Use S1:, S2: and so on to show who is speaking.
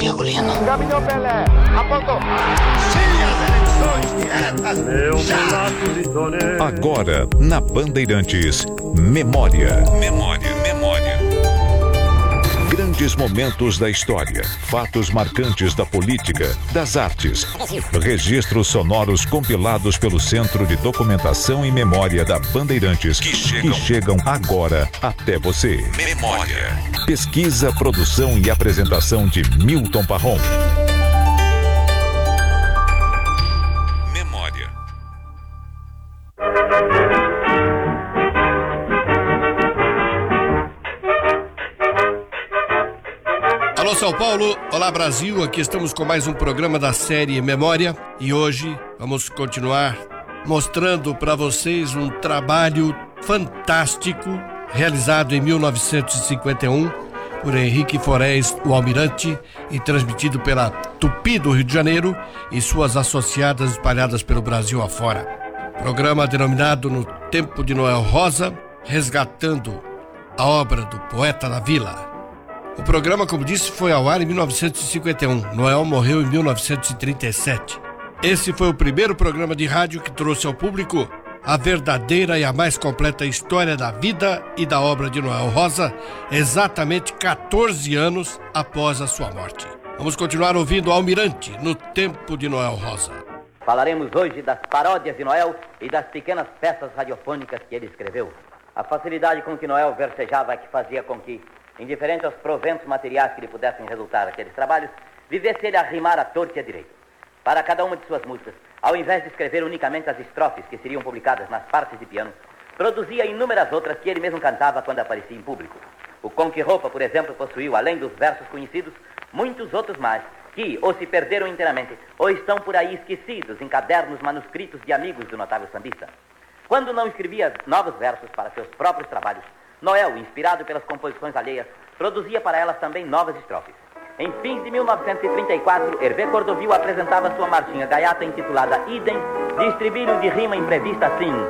S1: Virgulino.
S2: Caminhão Pelé, apontou.
S3: Agora, na Bandeirantes, Memória. Grandes momentos da história, fatos marcantes da política, das artes, registros sonoros compilados pelo Centro de Documentação e Memória da Bandeirantes, que chegam agora até você. Memória. Pesquisa, produção e apresentação de Milton Parron. Memória.
S4: Alô São Paulo, olá Brasil, aqui estamos com mais um programa da série Memória e hoje vamos continuar mostrando para vocês um trabalho fantástico realizado em 1951 por Henrique Forés, o Almirante, e transmitido pela Tupi do Rio de Janeiro e suas associadas espalhadas pelo Brasil afora. Programa denominado No Tempo de Noel Rosa, resgatando a obra do poeta da Vila. O programa, como disse, foi ao ar em 1951. Noel morreu em 1937. Esse foi o primeiro programa de rádio que trouxe ao público a verdadeira e a mais completa história da vida e da obra de Noel Rosa, exatamente 14 anos após a sua morte. Vamos continuar ouvindo Almirante, No Tempo de Noel Rosa.
S5: Falaremos hoje das paródias de Noel e das pequenas peças radiofônicas que ele escreveu. A facilidade com que Noel versejava é que fazia com que, indiferente aos proventos materiais que lhe pudessem resultar aqueles trabalhos, vivesse ele a rimar à torta e à direita. Para cada uma de suas músicas, ao invés de escrever unicamente as estrofes que seriam publicadas nas partes de piano, produzia inúmeras outras que ele mesmo cantava quando aparecia em público. O Conque Roupa, por exemplo, possuiu, além dos versos conhecidos, muitos outros mais, que ou se perderam inteiramente, ou estão por aí esquecidos em cadernos manuscritos de amigos do notável sambista. Quando não escrevia novos versos para seus próprios trabalhos, Noel, inspirado pelas composições alheias, produzia para elas também novas estrofes. Em fins de 1934, Hervé Cordovil apresentava sua marchinha gaiata intitulada Idem, de estribilho de rima imprevista assim: